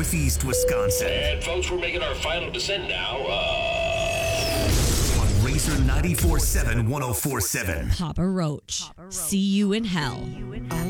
Northeast Wisconsin. And folks, we're making our final descent now. On Razor 94.7, 104.7. Papa Roach. See you in hell.